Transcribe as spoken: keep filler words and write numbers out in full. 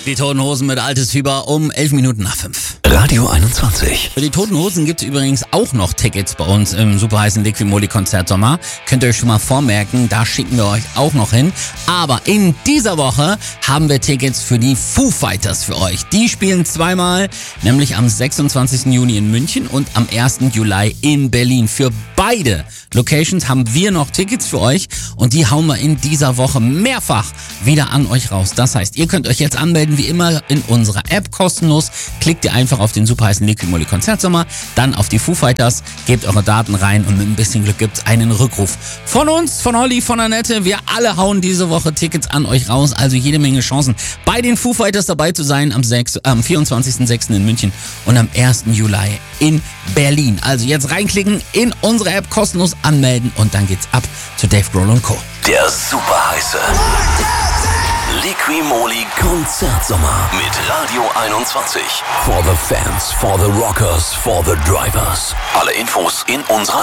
Die Toten Hosen mit Altes Fieber um elf Minuten nach fünf. Radio einundzwanzig. Für die Toten Hosen gibt es übrigens auch noch Tickets bei uns im super heißen Liquimoli-Konzert Sommer. Könnt ihr euch schon mal vormerken, da schicken wir euch auch noch hin. Aber in dieser Woche haben wir Tickets für die Foo Fighters für euch. Die spielen zweimal, nämlich am sechsundzwanzigsten Juni in München und am ersten Juli in Berlin. Für beide Locations haben wir noch Tickets für euch und die hauen wir in dieser Woche mehrfach wieder an euch raus. Das heißt, ihr könnt euch jetzt anmelden, wie immer in unserer App kostenlos. Klickt ihr einfach auf den super heißen Liquimoli Konzertsommer, dann auf die Foo Fighters, gebt eure Daten rein und mit ein bisschen Glück gibt's einen Rückruf. Von uns, von Olli, von Annette, wir alle hauen diese Woche Tickets an euch raus, also jede Menge Chancen, bei den Foo Fighters dabei zu sein am, am vierundzwanzigsten sechsten in München und am ersten Juli in Berlin. Also jetzt reinklicken, in unsere App kostenlos anmelden und dann geht's ab zu Dave Grohl und Co. Der super heiße Liquimoli Konzertsommer mit Radio einundzwanzig. For the fans, for the rockers, for the drivers. Alle Infos in unserer